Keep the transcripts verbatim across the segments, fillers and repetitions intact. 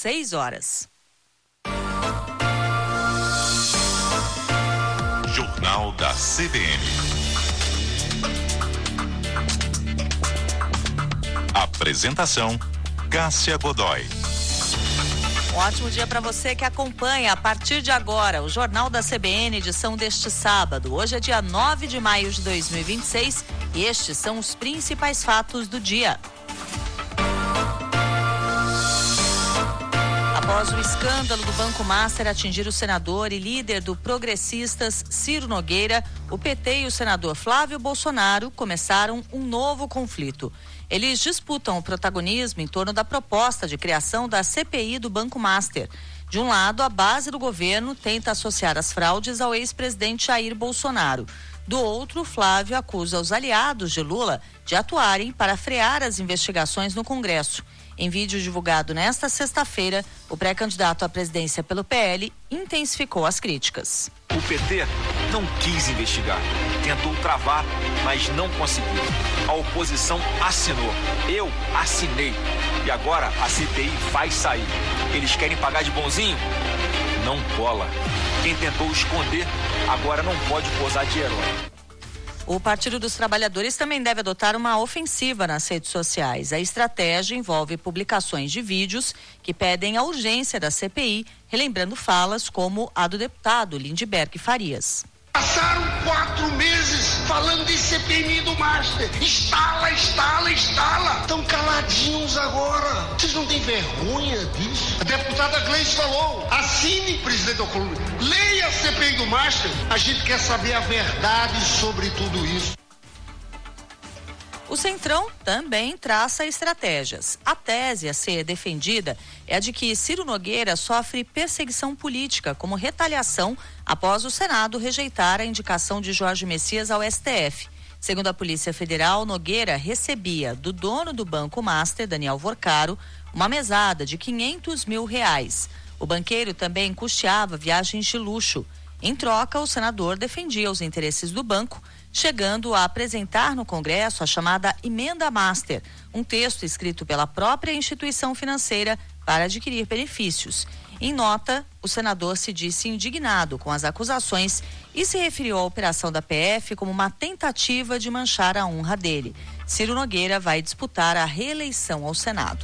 seis horas. Jornal da C B N. Apresentação: Cássia Godoy. Um ótimo dia para você que acompanha a partir de agora o Jornal da C B N, edição deste sábado. Hoje é dia nove de maio de dois mil e vinte e seis e estes são os principais fatos do dia. Após o escândalo do Banco Master atingir o senador e líder do Progressistas, Ciro Nogueira, o P T e o senador Flávio Bolsonaro começaram um novo conflito. Eles disputam o protagonismo em torno da proposta de criação da C P I do Banco Master. De um lado, a base do governo tenta associar as fraudes ao ex-presidente Jair Bolsonaro. Do outro, Flávio acusa os aliados de Lula de atuarem para frear as investigações no Congresso. Em vídeo divulgado nesta sexta-feira, o pré-candidato à presidência pelo P L intensificou as críticas. O P T não quis investigar, tentou travar, mas não conseguiu. A oposição assinou, eu assinei. E agora a C P I vai sair. Eles querem pagar de bonzinho? Não cola. Quem tentou esconder, agora não pode posar de herói. O Partido dos Trabalhadores também deve adotar uma ofensiva nas redes sociais. A estratégia envolve publicações de vídeos que pedem a urgência da C P I, relembrando falas como a do deputado Lindbergh Farias. Passaram quatro meses falando de C P I do Master. Instala, instala, instala. Estão caladinhos agora. Vocês não têm vergonha disso? A deputada Gleice falou, assine, presidente da Colômbia. Leia a C P I do Master. A gente quer saber a verdade sobre tudo isso. O Centrão também traça estratégias. A tese a ser defendida é a de que Ciro Nogueira sofre perseguição política como retaliação após o Senado rejeitar a indicação de Jorge Messias ao S T F. Segundo a Polícia Federal, Nogueira recebia do dono do Banco Master, Daniel Vorcaro, uma mesada de quinhentos mil reais. O banqueiro também custeava viagens de luxo. Em troca, o senador defendia os interesses do banco, chegando a apresentar no Congresso a chamada Emenda Master, um texto escrito pela própria instituição financeira para adquirir benefícios. Em nota, o senador se disse indignado com as acusações e se referiu à operação da P F como uma tentativa de manchar a honra dele. Ciro Nogueira vai disputar a reeleição ao Senado.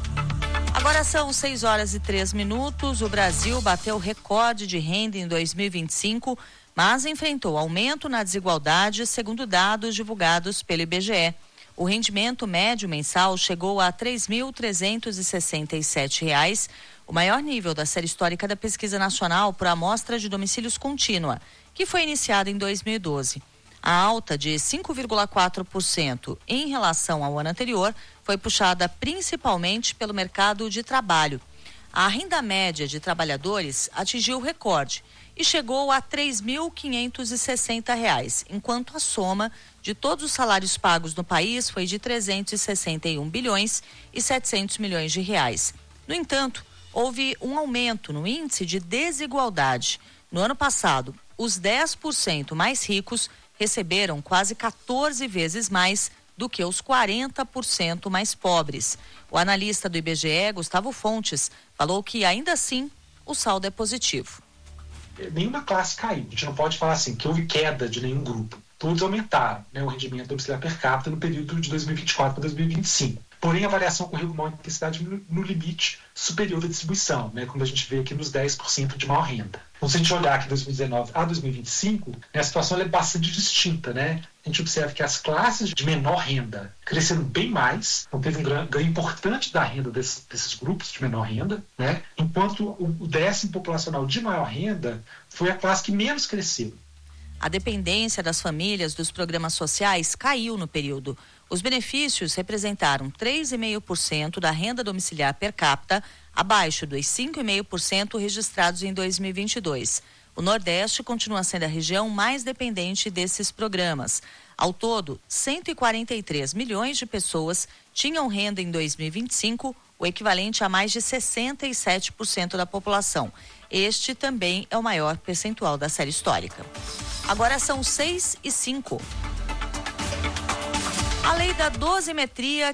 Agora são seis horas e três minutos. O Brasil bateu recorde de renda em dois mil e vinte e cinco, mas enfrentou aumento na desigualdade, segundo dados divulgados pelo I B G E. O rendimento médio mensal chegou a três mil trezentos e sessenta e sete reais, o maior nível da série histórica da Pesquisa Nacional por Amostra de Domicílios Contínua, que foi iniciada em dois mil e doze. A alta de cinco vírgula quatro por cento em relação ao ano anterior foi puxada principalmente pelo mercado de trabalho. A renda média de trabalhadores atingiu o recorde e chegou a três mil quinhentos e sessenta reais, enquanto a soma de todos os salários pagos no país foi de trezentos e sessenta e um bilhões e setecentos milhões de reais. No entanto, houve um aumento no índice de desigualdade. No ano passado, os dez por cento mais ricos receberam quase quatorze vezes mais do que os quarenta por cento mais pobres. O analista do I B G E, Gustavo Fontes, falou que ainda assim o saldo é positivo. Nenhuma classe caiu. A gente não pode falar assim que houve queda de nenhum grupo. Todos aumentaram, né, o rendimento domiciliar per capita no período de dois mil e vinte e quatro para dois mil e vinte e cinco. Porém, a variação ocorreu com maior intensidade no, no limite superior da distribuição, né, como a gente vê aqui nos dez por cento de maior renda. Então, se a gente olhar aqui de dois mil e dezenove a dois mil e vinte e cinco, né, a situação é bastante distinta, né? A gente observa que as classes de menor renda cresceram bem mais, então teve um ganho importante da renda desses, desses grupos de menor renda, né? Enquanto o, o décimo populacional de maior renda foi a classe que menos cresceu. A dependência das famílias dos programas sociais caiu no período. Os benefícios representaram três vírgula cinco por cento da renda domiciliar per capita, abaixo dos cinco vírgula cinco por cento registrados em dois mil e vinte e dois. O Nordeste continua sendo a região mais dependente desses programas. Ao todo, cento e quarenta e três milhões de pessoas tinham renda em dois mil e vinte e cinco, o equivalente a mais de sessenta e sete por cento da população. Este também é o maior percentual da série histórica. Agora são seis e cinco. A lei da dosimetria